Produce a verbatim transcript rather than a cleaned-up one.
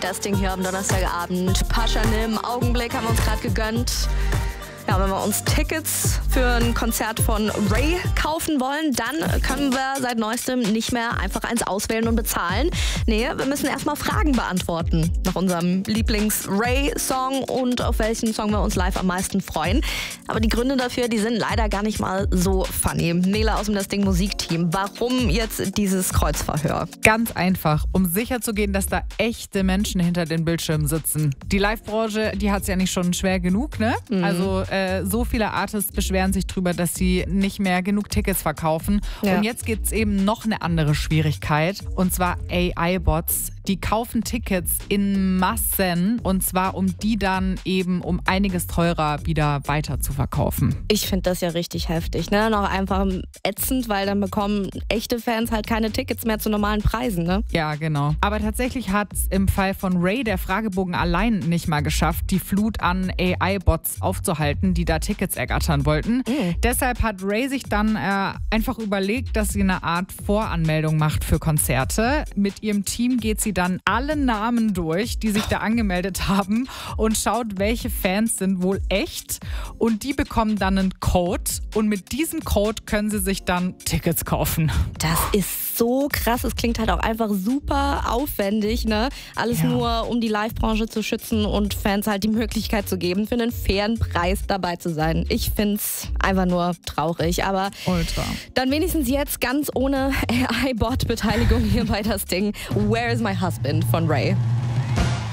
Das Ding hier am Donnerstagabend. Paschanim im Augenblick haben wir uns gerade gegönnt. Ja, wenn wir uns Tickets für ein Konzert von Ray kaufen wollen, dann können wir seit neuestem nicht mehr einfach eins auswählen und bezahlen. Nee, wir müssen erstmal Fragen beantworten nach unserem Lieblings-Ray-Song und auf welchen Song wir uns live am meisten freuen. Aber die Gründe dafür, die sind leider gar nicht mal so funny. Nele aus dem Das Ding Musikteam, warum jetzt dieses Kreuzverhör? Ganz einfach, um sicherzugehen, dass da echte Menschen hinter den Bildschirmen sitzen. Die Live-Branche, die hat es ja nicht schon schwer genug, ne? Mhm. Also äh, so viele Artists beschweren sich drüber, dass sie nicht mehr genug Tickets verkaufen. Ja. Und jetzt gibt es eben noch eine andere Schwierigkeit, und zwar A I-Bots. Die kaufen Tickets in Massen, und zwar um die dann eben um einiges teurer wieder weiter zu verkaufen. Ich finde das ja richtig heftig, ne? Noch einfach ätzend, weil dann bekommen echte Fans halt keine Tickets mehr zu normalen Preisen, ne? Ja, genau. Aber tatsächlich hat es im Fall von Ray der Fragebogen allein nicht mal geschafft, die Flut an A I-Bots aufzuhalten, die da Tickets ergattern wollten. Mhm. Deshalb hat Ray sich dann äh, einfach überlegt, dass sie eine Art Voranmeldung macht für Konzerte. Mit ihrem Team geht sie dann alle Namen durch, die sich da angemeldet haben, und schaut, welche Fans sind wohl echt. Und die bekommen dann einen Code, und mit diesem Code können sie sich dann Tickets kaufen. Das ist so krass. Es klingt halt auch einfach super aufwendig, ne? Alles ja. nur, um die Live-Branche zu schützen und Fans halt die Möglichkeit zu geben, für einen fairen Preis dabei zu sein. Ich find's einfach nur traurig, aber Ultra. Dann wenigstens jetzt ganz ohne A I-Bot-Beteiligung hier bei Das Ding. Where is my husband von Ray?